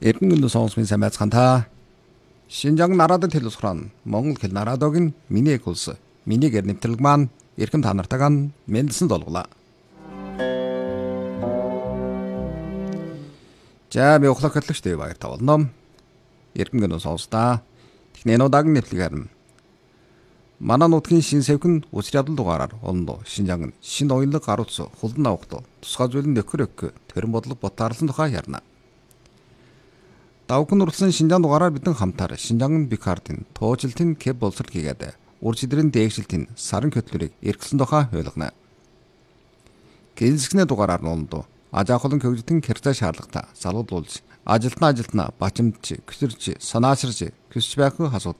Эрдэнэ сонсмын сайн байцгаана. Шинжаан нарадад хэлсгэрэн Монгол хэл нарадогийн миний улс миний гэр нэвтрэлг маань эрхэм та нартайгаа мэндэлсэн долголаа. За би ухлах хэллэгчтэй баяр тавлаа. Эрхэм сонстаа. Технэн удааг нэвтлэг харна. Манай нутгийн шин сэвхэн үсрядал дугаараар ондоо Шинжаан шин оюунлаг гар утас хулдан авахт тусгай зүйл нөхөр төрөн бодлого ботаарлан тухай ярина. Давхын уралсан Шинжаан дугаараар бидэн хамтаар Шинжаан Бикардын туужилтын кэб боловсрол хийгээд уржидрын дээгшилтийн саран хөтлөрийг эргэлсэн тухай ойлгоно. Гэнсгнэ дугаараар нондоо ажаахлан хөгжтөн кэрцээ шаардлагатай залгуулж ажилтнаа бачимдч, гүсэрч, санаачирч, хүсч байх асуудал